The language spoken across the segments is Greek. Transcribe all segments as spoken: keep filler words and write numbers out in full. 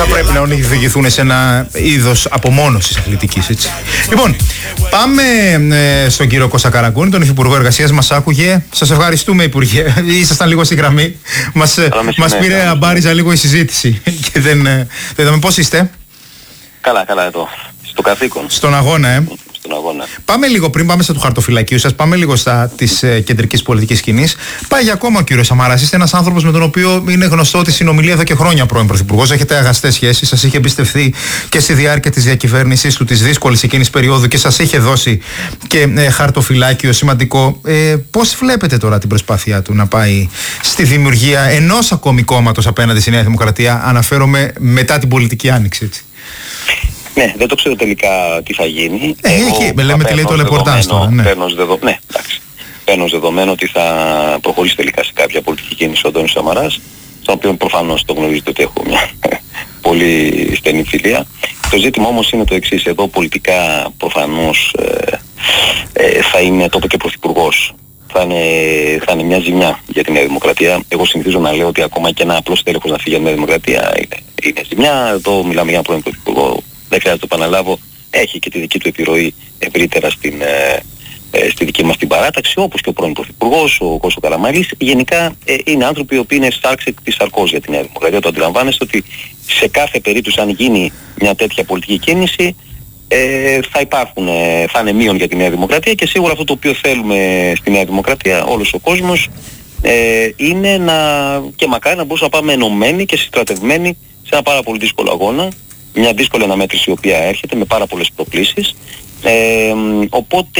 θα πρέπει να οδηγηθούν σε ένα είδος απομόνωσης αθλητικής, έτσι. Λοιπόν, πάμε ε, στον κύριο Κώστα Καραγκούνη, τον Υφυπουργό Εργασίας. Μας άκουγε. Σας ευχαριστούμε, Υπουργέ. Ήσασταν λίγο στη γραμμή. Μας, μας πήρε αμπάριζα λίγο η συζήτηση και δεν, δεν είδαμε. Πώς είστε? Καλά, καλά εδώ. Στο καθήκον. Στον αγώνα, ε. Στον αγώνα. Πάμε λίγο, πριν πάμε στα του χαρτοφυλακίου σας, πάμε λίγο στα της ε, κεντρικής πολιτικής σκηνής. Πάει για ακόμα ο κύριος Σαμαράς. Είστε ένας άνθρωπος με τον οποίο είναι γνωστό ότι συνομιλεί εδώ και χρόνια πρώην Πρωθυπουργός. Έχετε αγαστές σχέσεις, σας είχε εμπιστευθεί και στη διάρκεια της διακυβέρνησής του, της δύσκολης εκείνης περίοδου, και σας είχε δώσει και ε, χαρτοφυλάκιο σημαντικό. Ε, πώς βλέπετε τώρα την προσπάθειά του να πάει στη δημιουργία ενός ακόμη κόμματος απέναντι στη Νέα Δημοκρατία? Αναφέρομαι μετά την πολιτική άνοιξη, έτσι. Ναι, δεν το ξέρω τελικά τι θα γίνει. Ε, έχει, λέμε τι λέει το ρεπορτάζ τώρα. Ναι. Παίρνω ως δεδομένο, ναι, εντάξει. Παίρνω ως δεδομένο ότι θα προχωρήσει τελικά σε κάποια πολιτική κίνηση ο Αντώνης Σαμαράς, στον οποίο προφανώς το γνωρίζετε ότι έχω μια πολύ στενή φιλία. Το ζήτημα όμως είναι το εξής. Εδώ πολιτικά προφανώς ε, ε, θα είναι, το είπε και Πρωθυπουργός, θα είναι, θα είναι μια ζημιά για τη Νέα Δημοκρατία. Εγώ συνηθίζω να λέω ότι ακόμα και ένα απλό τέλεχος να φύγει για τη Νέα Δημοκρατία είναι, είναι ζημιά. Εδώ μιλάμε για ένα πρώην Πρωθυπουργό. Δεν χρειάζεται να το επαναλάβω, έχει και τη δική του επιρροή ευρύτερα στην, ε, ε, στη δική μας την παράταξη, όπως και ο πρώην Πρωθυπουργός, ο Κώστας Καραμανλής. Γενικά ε, είναι άνθρωποι οι οποίοι είναι στάρξ εκ της σαρκός για τη Νέα Δημοκρατία. Το αντιλαμβάνεστε ότι σε κάθε περίπτωση, αν γίνει μια τέτοια πολιτική κίνηση, ε, θα υπάρχουν, ε, θα είναι μείον για τη Νέα Δημοκρατία, και σίγουρα αυτό το οποίο θέλουμε στη Νέα Δημοκρατία, όλος ο κόσμος, ε, είναι να, και μακάρι να μπορούσαμε να πάμε ενωμένοι και συστρατευμένοι σε ένα πάρα πολύ δύσκολο αγώνα. Μια δύσκολη αναμέτρηση η οποία έρχεται με πάρα πολλές προκλήσεις. Ε, οπότε,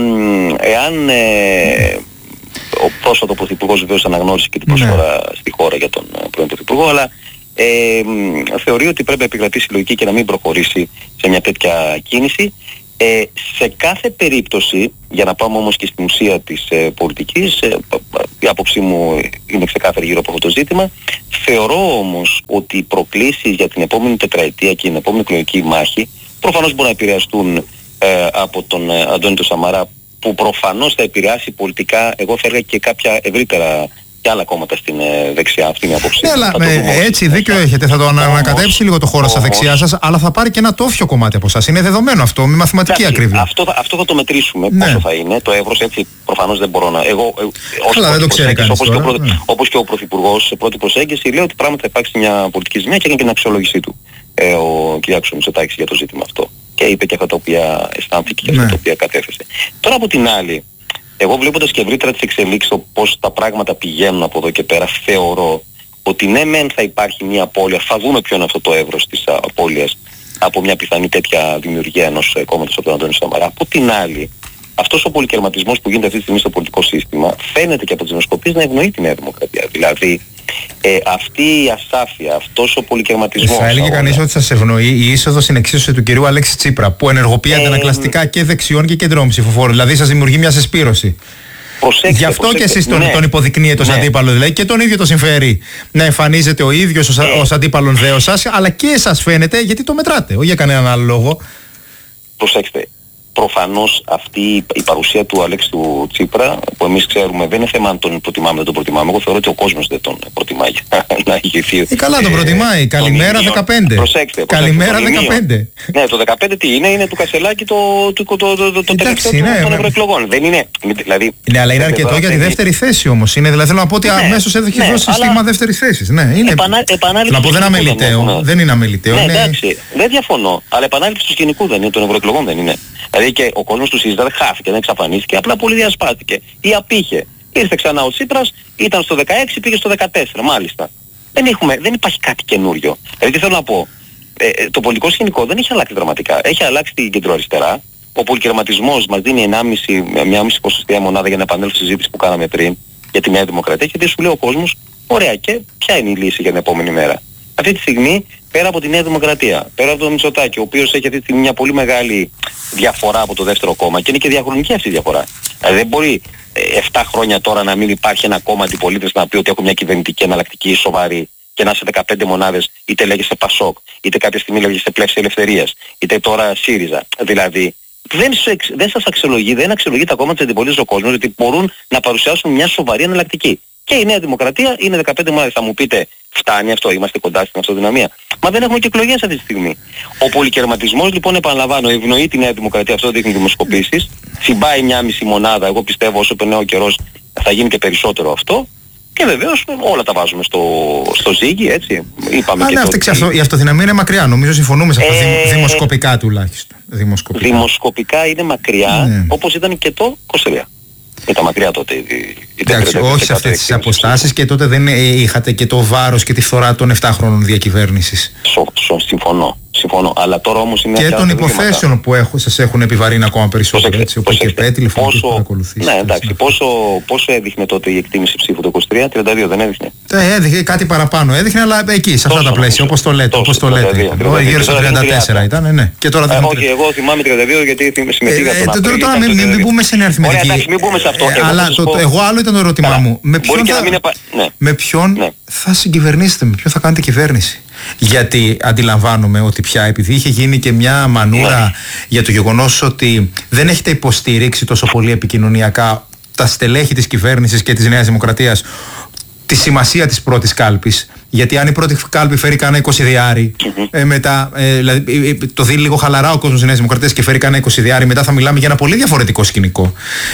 εάν ε, ο πρόσφατο Πρωθυπουργός βεβαίως αναγνώρισε και την προσφορά ναι. στη χώρα για τον πρώην Πρωθυπουργό, αλλά ε, θεωρεί ότι πρέπει να επικρατήσει λογική και να μην προχωρήσει σε μια τέτοια κίνηση. Ε, σε κάθε περίπτωση, για να πάμε όμως και στην ουσία της ε, πολιτικής, ε, η άποψή μου είναι ξεκάθαρη γύρω από αυτό το ζήτημα. Θεωρώ όμως ότι οι προκλήσεις για την επόμενη τετραετία και την επόμενη εκλογική μάχη προφανώς μπορούν να επηρεαστούν ε, από τον ε, Αντώνη τον Σαμαρά, που προφανώς θα επηρεάσει πολιτικά, εγώ θα έλεγα, και κάποια ευρύτερα και άλλα κόμματα στην ε, δεξιά. Αυτή είναι η άποψή. Ναι, αλλά ε, έτσι δίκιο έχετε. Θα το ανακατέψει λίγο το χώρο στα δεξιά σας, αλλά θα πάρει και ένα τόφιο κομμάτι από εσάς. Είναι δεδομένο αυτό, με μαθηματική εντάξει, ακρίβεια. Αυτό, αυτό θα το μετρήσουμε, ναι. Πόσο θα είναι. Το εύρος, έτσι προφανώς δεν μπορώ να. Εγώ, καλά, δεν το ξέρει κανείς όπως, τώρα, και ο, ναι. όπως και ο Πρωθυπουργός σε πρώτη προσέγγιση, λέει ότι πράγματι θα υπάρξει μια πολιτική ζημιά, και έκανε και την αξιολόγησή του ε, ο κ. Μητσοτάκης για το ζήτημα αυτό. Και είπε και αυτά τα οποία αισθάνθηκε και αυτά ναι. τα οποία κατέθεσε. Τώρα από την άλλη, εγώ βλέποντας και ευρύτερα τις εξελίξεις, το πώς τα πράγματα πηγαίνουν από εδώ και πέρα, θεωρώ ότι ναι μεν θα υπάρχει μια απώλεια, θα δούμε ποιο είναι αυτό το εύρος της απώλειας από μια πιθανή τέτοια δημιουργία ενός κόμματος από τον Αντώνη Σαμαρά. Από την άλλη, αυτός ο πολυκερματισμός που γίνεται αυτή τη στιγμή στο πολιτικό σύστημα φαίνεται και από τις δημοσκοπήσεις να ευνοεί τη Νέα Δημοκρατία. Δηλαδή, ε, αυτή η ασάφεια, αυτός ο πολυκερματισμός... Θα έλεγε κανείς ότι σας ευνοεί η είσοδος στην εξίσωση του κυρίου Αλέξη Τσίπρα, που ενεργοποιεί ε, αντανακλαστικά και δεξιών και κεντρών ψηφοφόρων. Δηλαδή σας δημιουργεί μια συσπήρωση. Προσέξτε, Γι' αυτό προσέξτε. και εσείς τον, ναι. τον υποδεικνύετε ως ναι. αντίπαλο, δηλαδή, και τον ίδιο το συμφέρει να εμφανίζεται ο ίδιος ως, ε. ως αντίπαλον δέος σας, αλλά και εσάς φαίνεται, γιατί το μετράτε, όχι για κανέναν άλλο λόγο. Προσέξτε. Προφανώς αυτή η παρουσία του Αλέξη του Τσίπρα, που εμείς ξέρουμε, δεν είναι θέμα αν τον προτιμάμε ή δεν τον προτιμάμε. Εγώ θεωρώ ότι ο κόσμος δεν τον προτιμάει να ηγηθεί. Ε, καλά τον προτιμάει. Ε, Καλημέρα δεκαπέντε. Προσέξτε. Καλημέρα δεκαπέντε. Ναι, το δεκαπέντε τι είναι, είναι του Κασελάκη το, το, το, το, το, το τελευταίο ναι, των ναι. ευρωεκλογών. Δεν είναι. Δηλαδή, ναι, αλλά είναι αρκετό για τη δεύτερη θέση όμως. Είναι, δηλαδή θέλω να πω ότι ναι, αμέσως έχει ναι, δώσει στίγμα δεύτερης θέσης. Ναι, είναι. Επανα, να πω δεν είναι αμεληταίο. Δεν είναι αμεληταίο. Ναι, εντάξει, δεν διαφωνώ. Αλλά επανάληψη του σκηνικού δεν είναι, των ευρωεκλογών δεν είναι. Δηλαδή και ο κόσμος του ΣΥΡΙΖΑ δεν χάθηκε, δεν εξαφανίστηκε, απλά πολύ διασπάστηκε ή απήχε. Ήρθε ξανά ο Τσίπρας, ήταν στο δεκαέξι, πήγε στο δεκατέσσερα, μάλιστα. Δεν, έχουμε, δεν υπάρχει κάτι καινούριο. Δηλαδή τι θέλω να πω, ε, το πολιτικό σκηνικό δεν έχει αλλάξει δραματικά. Έχει αλλάξει την κεντροαριστερά. Ο πολυκερματισμός μας δίνει ενάμιση, μια μισή ποσοστιαία μονάδα για να επανέλθω στη συζήτηση που κάναμε πριν για τη Νέα Δημοκρατία, και τι σου λέει ο κόσμος, ωραία, και ποια είναι η λύση για την επόμενη μέρα. Αυτή τη στιγμή, πέρα από τη Νέα Δημοκρατία, πέρα από τον Μητσοτάκη, ο οποίος έχει αυτή τη στιγμή μια πολύ μεγάλη διαφορά από το δεύτερο κόμμα, και είναι και διαχρονική αυτή η διαφορά. Δηλαδή δεν μπορεί επτά χρόνια τώρα να μην υπάρχει ένα κόμμα αντιπολίτευση να πει ότι έχουν μια κυβερνητική εναλλακτική σοβαρή και να είσαι δεκαπέντε μονάδες, είτε λέγεσαι Πασόκ, είτε κάποια στιγμή λέγεσαι Πλεύση Ελευθερίας, είτε τώρα ΣΥΡΙΖΑ. Δηλαδή δεν, δεν σας αξιολογεί, δεν αξιολογεί τα κόμματα της αντιπολίτευσης ο κόσμος, ότι μπορούν να παρουσιάσουν μια σοβαρή εναλλακτική. Και η Νέα Δημοκρατία είναι δεκαπέντε μονάδες. Θα μου πείτε, φτάνει αυτό, είμαστε κοντά στην αυτοδυναμία. Μα δεν έχουμε και εκλογές αυτή τη στιγμή. Ο πολυκερματισμός λοιπόν, επαναλαμβάνω, ευνοεί τη Νέα Δημοκρατία, αυτό δείχνει δημοσκοπήσεις. Συμπάει μια μισή μονάδα, εγώ πιστεύω όσο περνάει ο καιρός θα γίνει και περισσότερο αυτό. Και βεβαίως όλα τα βάζουμε στο, στο ζύγι, έτσι. Είπαμε Α, και ναι, το αυτή, ότι... η αυτοδυναμία είναι μακριά, νομίζω συμφωνούμε σε αυτό, ε... δημοσκοπικά τουλάχιστον. Δημοσκοπικά, δημοσκοπικά είναι μακριά, ναι. Όπως ήταν και το είκοσι τρία. Ήταν μακριά τότε. Εντάξει, όχι σε αυτές τις αποστάσεις και τότε δεν είχατε και το βάρος και τη φθορά των επτά χρόνων διακυβέρνησης. Συμφωνώ. Συμφωνώ. Αλλά τώρα όμως είναι και των υποθέσεων που έχουν, σας έχουν επιβαρύνει ακόμα περισσότερο. Έτσι, όπως και πέ, τηλεφωνικούς παρακολουθήσεις. Ναι, εντάξει. Πόσο, πόσο έδειχνε τότε η εκτίμηση ψήφου το είκοσι τρία, τριάντα δύο δεν έδειχνε. Ε, έδειχνε κάτι παραπάνω. Έδειχνε, αλλά εκεί, σε αυτά τα πλαίσια, όπως το λέτε. Όπως το λέτε. Γύρω στα τριάντα τέσσερα ήταν, ναι. Και τώρα δεν. Όχι, εγώ θυμάμαι τριάντα δύο γιατί συμμετείχα στον Απρίλιο. Τώρα μην μπούμε σε αριθμητική. Εντάξει, μην μπούμε σε αυτό. Αλλά εγώ άλλο ήταν το ερώτημά μου. Με ποιον θα συγκυβερνήσετε, με ποιον θα κάνετε κυβέρνηση? Γιατί αντιλαμβάνομαι ότι πια, επειδή είχε γίνει και μια μανούρα για το γεγονός ότι δεν έχετε υποστηρίξει τόσο πολύ επικοινωνιακά τα στελέχη της κυβέρνησης και της Νέας Δημοκρατίας τη σημασία της πρώτης κάλπης. Γιατί αν η πρώτη κάλπη φέρει κάνα είκοσι διάρι, mm-hmm. ε, μετά, ε, δηλαδή, ε, το δει λίγο χαλαρά ο κόσμος της Νέας Δημοκρατίας και φέρει κάνα είκοσι διάρι, μετά θα μιλάμε για ένα πολύ διαφορετικό σκηνικό.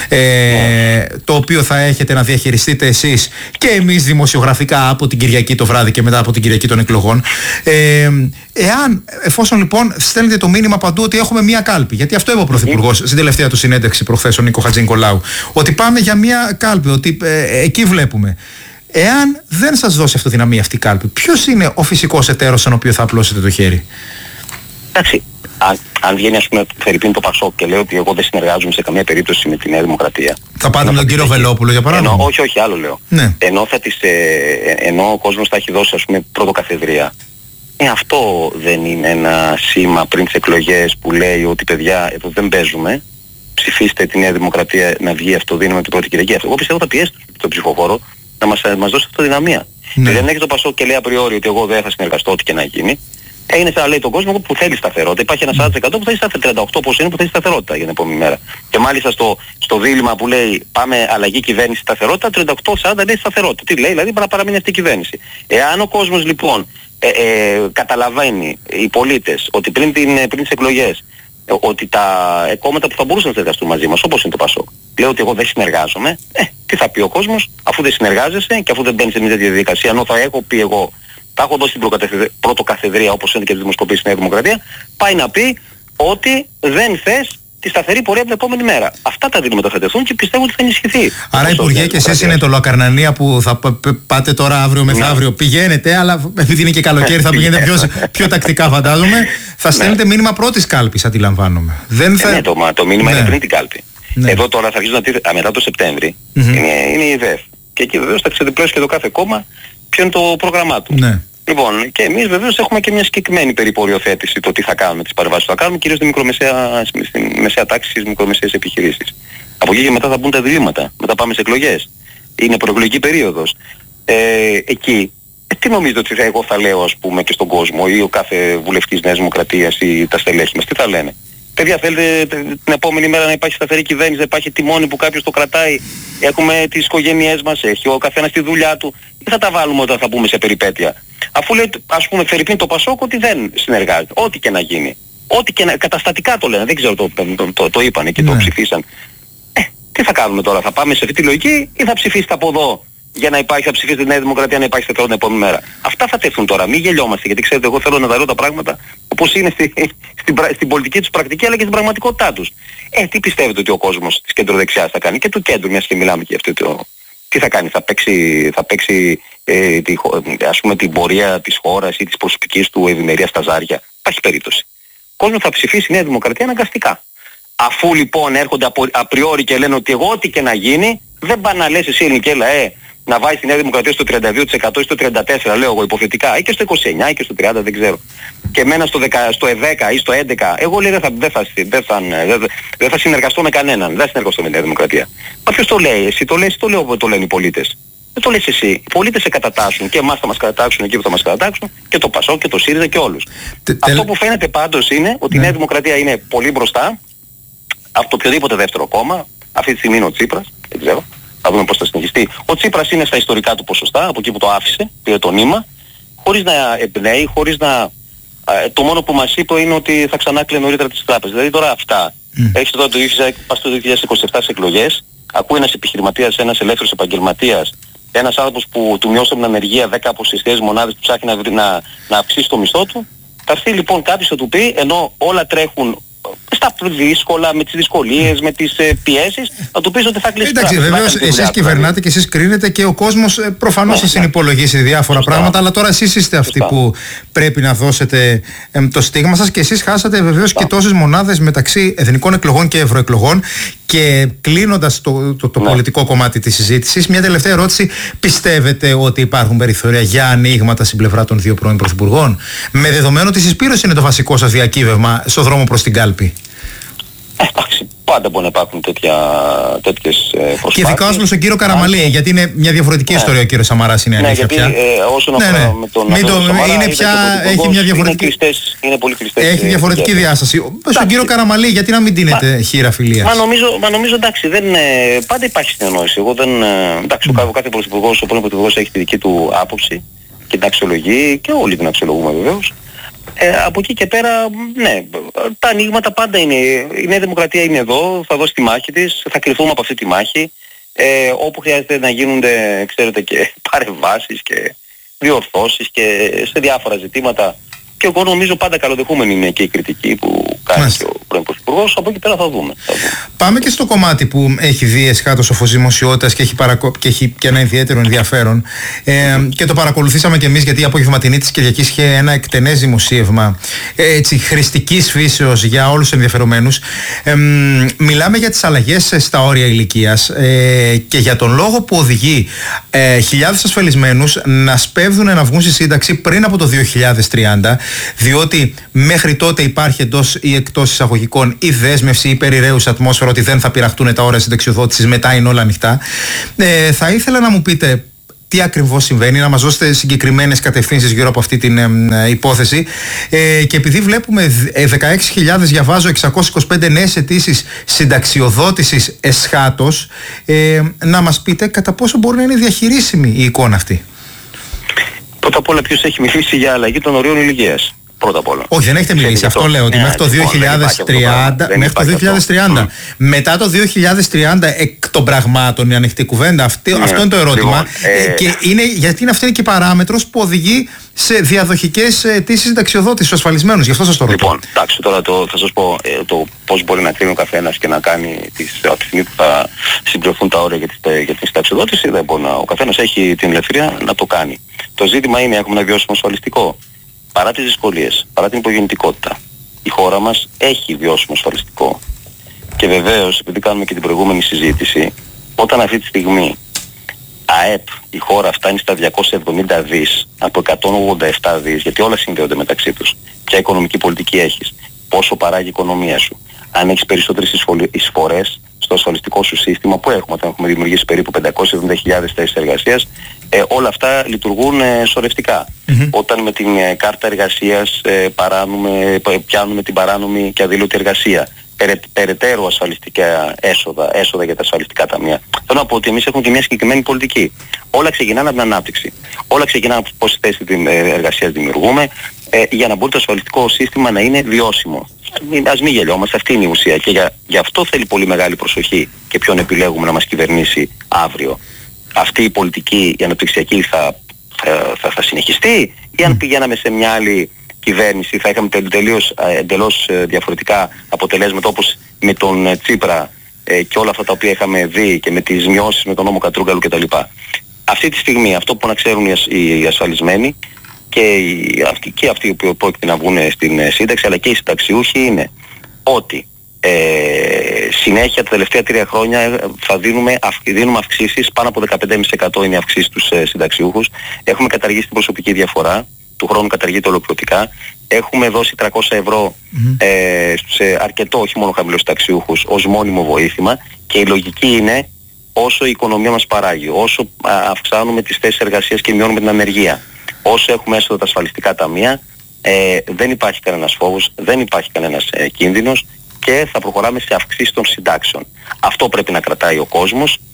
Ε, mm. Το οποίο θα έχετε να διαχειριστείτε εσείς και εμείς δημοσιογραφικά από την Κυριακή το βράδυ και μετά από την Κυριακή των εκλογών. Ε, εάν, εφόσον λοιπόν στέλνετε το μήνυμα παντού ότι έχουμε μία κάλπη, γιατί αυτό είπε ο Πρωθυπουργός mm. στην τελευταία του συνέντευξη προχθές, ο Νίκο Χατζηνικολάου, ότι πάμε για μία κάλπη, ότι ε, εκεί βλέπουμε. Εάν δεν σας δώσει αυτοδυναμία αυτή η κάλπη, ποιος είναι ο φυσικός εταίρος στον οποίο θα απλώσετε το χέρι? Εντάξει, αν, αν βγαίνει ας πούμε Φερρυπίν το Πασόκ και λέει ότι εγώ δεν συνεργάζομαι σε καμία περίπτωση με τη Νέα Δημοκρατία. Θα πάτε με τον κύριο Βελόπουλο για παράδειγμα? Ενώ, όχι, όχι, άλλο λέω. Ναι. Ενώ, θα τις, ε, ενώ ο κόσμος θα έχει δώσει ας πούμε πρωτοκαθεδρία. Ε, αυτό δεν είναι ένα σήμα πριν τις εκλογές που λέει ότι παιδιά εδώ δεν παίζουμε, ψηφίστε τη Νέα Δημοκρατία να βγει αυτοδύναμη την πρώτη Κυριακή? Εγώ πιστεύω θα πιέσει τον ψηφοφόρο να μας, μας δώσει αυτοδυναμία. Ναι. Δεν έχει το Πασόκ και λέει απριόρι ότι εγώ δεν θα συνεργαστώ ό,τι και να γίνει. Ε, είναι σαν να λέει τον κόσμο που θέλει σταθερότητα. Υπάρχει ένα σαράντα τοις εκατό που θέλει σταθερότητα, τριάντα οκτό τοις εκατό όπως είναι που θέλει σταθερότητα για την επόμενη μέρα. Και μάλιστα στο, στο δίλημμα που λέει πάμε αλλαγή κυβέρνηση σταθερότητα, τριάντα οκτώ σαράντα λέει σταθερότητα. Τι λέει, δηλαδή να παραμείνει αυτή η κυβέρνηση. Εάν ο κόσμος λοιπόν ε, ε, καταλαβαίνει, οι πολίτες, ότι πριν, την, πριν τις εκλογές, ότι τα κόμματα που θα μπορούσαν να συνεργαστούν μαζί μας, όπως είναι το Πασόκ, λέω ότι εγώ δεν συνεργάζομαι, ε, τι θα πει ο κόσμος, αφού δεν συνεργάζεσαι και αφού δεν μπαίνεις σε μια τέτοια διαδικασία, ενώ θα έχω πει εγώ, θα έχω δώσει την πρωτοκαθεδρία όπως είναι και τη δημοσκοπή στη Νέα Δημοκρατία, πάει να πει ότι δεν θες τη σταθερή πορεία από την επόμενη μέρα. Αυτά τα δίλημματα θα τεθούν και πιστεύω ότι θα ενισχυθεί. Άρα, Υπουργέ, και εσείς είναι το Λοακαρνανία που θα πάτε τώρα αύριο μεθαύριο. Ναι. Πηγαίνετε, αλλά επειδή είναι και καλοκαίρι θα πηγαίνετε πιο, πιο τακτικά, φαντάζομαι. Θα στέλνετε ναι. μήνυμα πρώτης κάλπης, αντιλαμβάνομαι. Δεν θα... ε, ναι, το, το μήνυμα ναι. είναι πριν την κάλπη. Ναι. Εδώ τώρα θα αρχίσουν να τίθεται μετά το Σεπτέμβρη. Mm-hmm. Είναι, είναι η ΔΕΦ. Και εκεί βεβαίως θα ξεδιπλώσει και το κάθε κόμμα ποιο είναι το πρόγραμμά του. Ναι. Λοιπόν, και εμείς βεβαίως έχουμε και μια συγκεκριμένη περιποριοθέτηση το τι θα κάνουμε, τις παρεμβάσεις που θα κάνουμε, κυρίως στη μικρομεσαία, στη μεσαία τάξη, στις μικρομεσαίες επιχειρήσεις. Από εκεί και μετά θα μπουν τα διλήμματα, μετά πάμε σε εκλογές. Είναι προεκλογική περίοδος. Ε, εκεί, ε, τι νομίζετε ότι θα, εγώ θα λέω ας πούμε και στον κόσμο ή ο κάθε βουλευτής Νέας Δημοκρατίας ή τα στελέχη μας, τι θα λένε? Παιδιά, θέλετε την επόμενη μέρα να υπάρχει σταθερή κυβέρνηση, να υπάρχει τιμόνι που κάποιος το κρατάει, έχουμε τις οικογένειές μας, έχει ο καθένας τη δουλειά του, ή θα τα βάλουμε όταν θα πούμε σε περιπέτεια? Αφού λέει, ας πούμε, Φερρυπίν το Πασόκ ότι δεν συνεργάζεται, ό,τι και να γίνει. Ό,τι και να, καταστατικά το λένε, δεν ξέρω, το, το, το, το είπανε και ναι. το ψηφίσαν. Ε, τι θα κάνουμε τώρα, θα πάμε σε αυτή τη λογική ή θα ψηφίσετε από εδώ για να υπάρχει, θα ψηφίσετε τη Νέα Δημοκρατία να υπάρχει σταθερότητα την επόμενη μέρα? Αυτά θα τεθούν τώρα, μην γελιόμαστε, γιατί ξέρετε, εγώ θέλω να τα λέω τα πράγματα όπως είναι στη, στην, στην πολιτική τους πρακτική αλλά και στην πραγματικότητά τους. Ε, τι πιστεύετε ότι ο κόσμος της κεντροδεξιάς θα κάνει και του κέντρου, μιας και μιλάμε και αυτό το... Τι θα κάνει, θα παίξει, θα παίξει ε, τη, ας πούμε, την πορεία της χώρας ή της προσωπικής του ευημερίας στα ζάρια? Υπάρχει περίπτωση. Ο κόσμος θα ψηφίσει η Νέα Δημοκρατία αναγκαστικά. Αφού λοιπόν έρχονται απο, απριόρι και λένε ότι εγώ ό,τι και να γίνει, δεν πάνε να λες εσύ Ελληνικέλα, ε, να βάζεις τη Νέα Δημοκρατία στο τριάντα δύο τοις εκατό ή στο τριάντα τέσσερα τοις εκατό, λέω εγώ υποθετικά, ή και στο είκοσι εννιά ή και στο τριάντα τοις εκατό, δεν ξέρω. Και εμένα στο, δέκα, στο δέκα ή στο έντεκα τοις εκατό, εγώ λέει δεν θα, δεν θα, δεν θα, δεν, δεν θα συνεργαστώ με κανέναν, δεν θα συνεργαστώ με τη Νέα Δημοκρατία. Μα ποιος το λέει, εσύ το λες, το λέω, το λένε οι πολίτες. Δεν το λες εσύ. Οι πολίτες σε κατατάσσουν και εμάς θα μας κατατάξουν εκεί που θα μας κατατάξουν και το Πασόκ και το ΣΥΡΙΖΑ και όλους. Τε, Αυτό τε... που φαίνεται πάντως είναι ότι ναι. η Νέα Δημοκρατία είναι πολύ μπροστά από το οποιοδήποτε δεύτερο κόμμα. Αυτή τη στιγμή είναι ο Τσίπρας, δεν ξέρω. θα δούμε πώς θα συνεχιστεί. Ο Τσίπρας είναι στα ιστορικά του ποσοστά, από εκεί που το άφησε, πήρε το νήμα, χωρίς να εμπνέει, χωρίς να... Το μόνο που μας είπε είναι ότι θα ξανά κλείνει νωρίτερα τις τράπεζες. Δηλαδή τώρα αυτά, mm. έχεις τώρα το πας το δύο χιλιάδες είκοσι επτά σε εκλογές, ακούει ένας επιχειρηματίας, ένας ελεύθερος επαγγελματίας, ένας άνθρωπος που του μειώσαν την ανεργία δέκα αποσυστές μονάδες που ψάχνει να, να, να αυξήσει το μισθό του. Θα έρθει λοιπόν κάποιος θα του πει, ενώ όλα τρέχουν στα δύσκολα, με τις δυσκολίες, με τις ε, πιέσεις, να του πεις ότι θα κλείσει. Εντάξει, βεβαίως εσείς κυβερνάτε και εσείς κρίνετε και ο κόσμος ε, προφανώς θα ναι, συνυπολογίσει διάφορα Σωστά. πράγματα, αλλά τώρα εσείς είστε αυτοί Σωστά. που πρέπει να δώσετε ε, το στίγμα σας και εσείς χάσατε βεβαίως Σωστά. και τόσες μονάδες μεταξύ εθνικών εκλογών και ευρωεκλογών. Και κλείνοντας το, το, το ναι. πολιτικό κομμάτι της συζήτησης, μια τελευταία ερώτηση. Πιστεύετε ότι υπάρχουν περιθώρια για ανοίγματα στην πλευρά των δύο πρώην πρωθυπουργών, με δεδομένο ότι η συσπήρωση είναι το βασικό σας διακύβευμα στο δρόμο προς την κάλπη? Εντάξει, πάντα μπορεί να υπάρχουν τέτοια, τέτοιες προσπάθειες. Και ειδικά ως προς τον κύριο Καραμαλή, Αν... γιατί είναι μια διαφορετική ναι. ιστορία ο κύριος Σαμαράς, είναι αλήθεια ναι, γιατί, πια. Ε, όσον αφορά ναι, ναι. με τον το, Σαμαρά, είναι πια, έχει μια διαφορετική... Είναι, κλειστές, είναι πολύ κλειστές. Έχει διαφορετική ε, διάσταση. Στον ε, κύριο Καραμαλή, γιατί να μην δίνετε χείρα φιλίας? Μα νομίζω, μα νομίζω εντάξει, δεν, ε, πάντα υπάρχει συνεννόηση. Εγώ δεν, ε, εντάξει, mm. ο κάθε πρωθυπουργός, ο πρώην πρωθυπουργός έχει τη δική του άποψη και την αξιολογεί και όλοι την αξιολογούμε βεβαίως. Ε, από εκεί και πέρα, ναι, τα ανοίγματα πάντα είναι. Η Νέα Δημοκρατία είναι εδώ, θα δώσει τη μάχη της, θα κρυφθούμε από αυτή τη μάχη. Ε, όπου χρειάζεται να γίνονται, ξέρετε, και παρεμβάσεις και διορθώσεις και σε διάφορα ζητήματα. Και εγώ νομίζω πάντα καλοδεχούμενη είναι και η κριτική που κάνει Μάλιστα. και ο πρώην πρωθυπουργός. Από εκεί πέρα θα δούμε, θα δούμε. Πάμε και στο κομμάτι που έχει δει εσχάτως ο φως δημοσιότητας και έχει, παρακο... και έχει και ένα ιδιαίτερο ενδιαφέρον. Ε, και το παρακολουθήσαμε και εμείς, γιατί η απογευματινή της Κυριακής είχε ένα εκτενές δημοσίευμα έτσι, χρηστικής φύσεως για όλους τους ενδιαφερομένους. Ε, μιλάμε για τις αλλαγές στα όρια ηλικίας ε, και για τον λόγο που οδηγεί ε, χιλιάδες ασφαλισμένους να σπέβδουν να βγουν στη σύνταξη πριν από το δύο χιλιάδες τριάντα. Διότι μέχρι τότε υπάρχει εντός ή εκτός εισαγωγικών η δέσμευση, η περιραίουσα ατμόσφαιρα ότι δεν θα πειραχτούν τα όρια συνταξιοδότησης, μετά είναι όλα ανοιχτά. Ε, θα ήθελα να μου πείτε τι ακριβώς συμβαίνει, να μας δώσετε συγκεκριμένες κατευθύνσεις γύρω από αυτή την ε, υπόθεση. Ε, και επειδή βλέπουμε δεκαέξι χιλιάδες, διαβάζω, εξακόσιες είκοσι πέντε νέες αιτήσεις συνταξιοδότησης εσχάτως, ε, να μας πείτε κατά πόσο μπορεί να είναι διαχειρίσιμη η εικόνα αυτή. Πρώτα απ' όλα, ποιος έχει μιλήσει για αλλαγή των ορίων ηλικίας? Πρώτα απ' όλα. Όχι, δεν έχετε μιλήσει. Αυτό λέω, ότι μέχρι το δύο χιλιάδες τριάντα, μέχρι το δύο χιλιάδες τριάντα. Mm. Μετά το δύο χιλιάδες τριάντα, εκ των πραγμάτων, η ανοιχτή κουβέντα, αυτή, yeah. αυτό είναι το ερώτημα. Λοιπόν, ε... Και είναι, γιατί είναι αυτή είναι και η παράμετρος που οδηγεί σε διαδοχικές αιτήσεις συνταξιοδότησης στους ασφαλισμένους. Γι' αυτό σας το ρωτώ. Λοιπόν, εντάξει, τώρα το, θα σας πω ε, το πώς μπορεί να κρίνει ο καθένας και να κάνει τις, από τη στιγμή που θα συμπληρωθούν τα όρια για τη, για τη συνταξιοδότηση. Δεν μπορεί να, ο καθένας έχει την ελευθερία να το κάνει. Το ζήτημα είναι, έχουμε ένα βιώσιμο ασφαλιστικό? Παρά τις δυσκολίες, παρά την υπογεννητικότητα, η χώρα μας έχει βιώσιμο ασφαλιστικό. Και βεβαίως, επειδή κάνουμε και την προηγούμενη συζήτηση, όταν αυτή τη στιγμή ΑΕΠ η χώρα φτάνει στα διακόσια εβδομήντα δις από εκατόν ογδόντα επτά δις, γιατί όλα συνδέονται μεταξύ τους, ποια οικονομική πολιτική έχεις, πόσο παράγει η οικονομία σου, αν έχεις περισσότερες εισφορές στο ασφαλιστικό σου σύστημα που έχουμε, όταν έχουμε δημιουργήσει περίπου πεντακόσιες εβδομήντα χιλιάδες θέσεις εργασίας, ε, όλα αυτά λειτουργούν ε, σωρευτικά. Mm-hmm. Όταν με την ε, κάρτα εργασίας ε, παράνουμε, πιάνουμε την παράνομη και αδήλωτη εργασία, περαι, περαιτέρω ασφαλιστικά έσοδα, έσοδα για τα ασφαλιστικά ταμεία. Θέλω να πω ότι εμείς έχουμε και μια συγκεκριμένη πολιτική. Όλα ξεκινάνε από την ανάπτυξη. Όλα ξεκινάνε από πόσες θέσεις εργασίας δημιουργούμε, ε, για να μπορεί το ασφαλιστικό σύστημα να είναι βιώσιμο. Ας μην γελιόμαστε, αυτή είναι η ουσία και για, για αυτό θέλει πολύ μεγάλη προσοχή και ποιον επιλέγουμε να μας κυβερνήσει αύριο. Αυτή η πολιτική, η αναπτυξιακή θα, θα, θα, θα συνεχιστεί ή αν πηγαίναμε σε μια άλλη κυβέρνηση θα είχαμε τελείως, εντελώς διαφορετικά αποτελέσματα, όπως με τον Τσίπρα ε, και όλα αυτά τα οποία είχαμε δει και με τις μειώσεις με τον νόμο Κατρούγκαλου κτλ. Αυτή τη στιγμή αυτό που να ξέρουν οι, οι ασφαλισμένοι και οι, αυτοί, και αυτοί που πρόκειται να βγουν στην σύνταξη αλλά και οι συνταξιούχοι είναι ότι ε, συνέχεια τα τελευταία τρία χρόνια θα δίνουμε, αυ, δίνουμε αυξήσεις, πάνω από δεκαπέντε κόμμα πέντε τοις εκατό είναι οι αυξήσεις στους ε, συνταξιούχους. Έχουμε καταργήσει την προσωπική διαφορά, του χρόνου καταργείται ολοκληρωτικά. Έχουμε δώσει τριακόσια ευρώ mm-hmm. ε, σε αρκετό, όχι μόνο χαμηλούς συνταξιούχους, ως μόνιμο βοήθημα και η λογική είναι όσο η οικονομία μας παράγει, όσο α, αυξάνουμε τις θέσεις εργασίας και μειώνουμε την ανεργία, όσο έχουμε έσοδα τα ασφαλιστικά ταμεία, ε, δεν υπάρχει κανένας φόβος, δεν υπάρχει κανένας ε, κίνδυνος και θα προχωράμε σε αυξήσεις των συντάξεων. Αυτό πρέπει να κρατάει ο κόσμος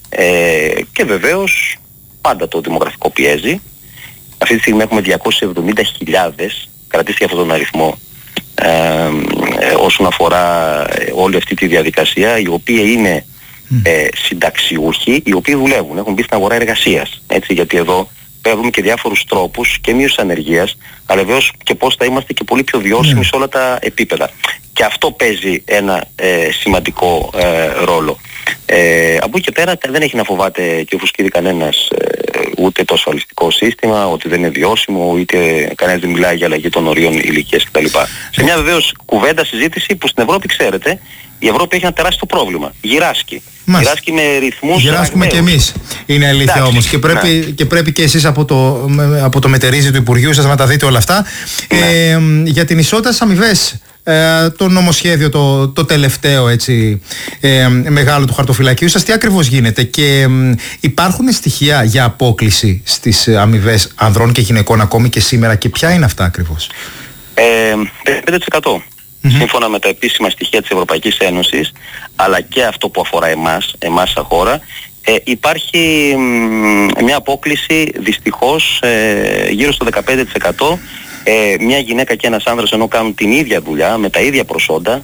Ε, και βεβαίως πάντα το δημογραφικό πιέζει. Αυτή τη στιγμή έχουμε διακόσιες εβδομήντα χιλιάδες, κρατήστε αυτόν τον αριθμό, ε, ε, όσον αφορά όλη αυτή τη διαδικασία, οι οποίοι είναι ε, συνταξιούχοι, οι οποίοι δουλεύουν, έχουν μπει στην αγορά εργασίας. Έτσι, γιατί εδώ παίρνουμε και διάφορους τρόπους και μείωση ανεργίας, αλλά βεβαίως και πώς θα είμαστε και πολύ πιο βιώσιμοι σε όλα τα επίπεδα. Και αυτό παίζει ένα ε, σημαντικό ε, ρόλο. Ε, από εκεί και πέρα δεν έχει να φοβάται και οφουσκίδει κανένας ε, ούτε το ασφαλιστικό σύστημα, ότι δεν είναι βιώσιμο, ούτε κανένας δεν μιλάει για αλλαγή των ορίων ηλικίας κτλ. Σε μια βεβαίως κουβέντα, συζήτηση που στην Ευρώπη, ξέρετε, η Ευρώπη έχει ένα τεράστιο πρόβλημα. Γυράσκει. Μας. Γυράσκει με ρυθμούς. Γυράσκουμε κι εμείς. Είναι αλήθεια. Εντάξει, όμως. Και πρέπει, ναι. και πρέπει και εσείς από το, από το μετερίζει του Υπουργείου σας να τα δείτε όλα αυτά. Ναι. Ε, για την ισότητα στις αμοιβές. Ε, το νομοσχέδιο το, το τελευταίο έτσι, ε, μεγάλο του χαρτοφυλακίου σας, τι ακριβώς γίνεται και ε, υπάρχουν στοιχεία για απόκλιση στις αμοιβές ανδρών και γυναικών ακόμη και σήμερα και ποια είναι αυτά ακριβώς? Ε, πέντε τοις εκατό mm-hmm. σύμφωνα με τα επίσημα στοιχεία της Ευρωπαϊκής Ένωσης, αλλά και αυτό που αφορά εμάς, εμάς σαν χώρα, ε, υπάρχει μ, μια απόκλιση δυστυχώς ε, γύρω στο δεκαπέντε τοις εκατό. Ε, μια γυναίκα και ένας άνδρας, ενώ κάνουν την ίδια δουλειά, με τα ίδια προσόντα,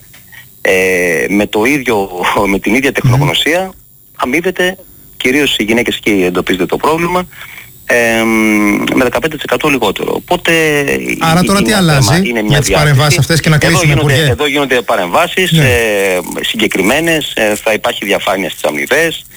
ε, με, το ίδιο, με την ίδια τεχνογνωσία, αμείβεται, κυρίως οι γυναίκες εκεί εντοπίζεται το πρόβλημα, ε, με δεκαπέντε τοις εκατό λιγότερο. Οπότε, άρα τώρα τι αλλάζει με τις παρεμβάσεις αυτές και να κλείσουμε, Υπουργέ? Εδώ γίνονται παρεμβάσεις ναι. ε, συγκεκριμένες, ε, θα υπάρχει διαφάνεια στις αμοιβές,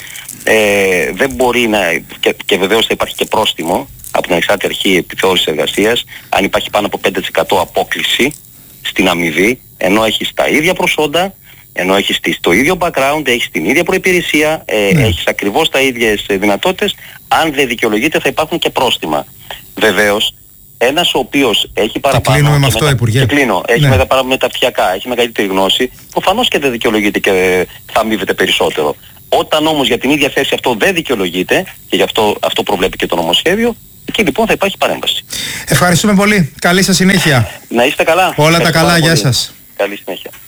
ε, δεν μπορεί να, και, και βεβαίως θα υπάρχει και πρόστιμο από την Ανεξάρτητη Αρχή Επιθεώρησης Εργασίας, αν υπάρχει πάνω από πέντε τοις εκατό απόκλιση στην αμοιβή, ενώ έχεις τα ίδια προσόντα, ενώ έχεις το ίδιο background, έχεις την ίδια προϋπηρεσία, ε, ναι. έχεις ακριβώς τα ίδιες δυνατότητες, αν δεν δικαιολογείται θα υπάρχουν και πρόστιμα. Βεβαίως, ένας ο οποίος έχει παραπάνω... Και κλείνουμε με αυτό, μετα... Υπουργέ. Και κλείνω, έχει ναι. μετα... μεταπτυχιακά, έχει μεγαλύτερη γνώση, προφανώς και δεν δικαιολογείται και θα αμείβεται περισσότερο. Όταν όμως για την ίδια θέση αυτό δεν δικαιολογείται, και γι' αυτό, αυτό προβλέπει και το νομοσχέδιο, εκεί λοιπόν θα υπάρχει παρέμβαση. Ευχαριστούμε πολύ. Καλή σας συνέχεια. Να είστε καλά. Όλα τα καλά. Γεια σας. Καλή συνέχεια.